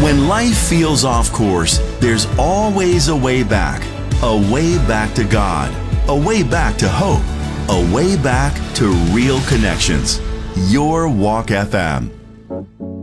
When life feels off course, there's always a way back to God, a way back to hope, a way back to real connections. Your Walk FM.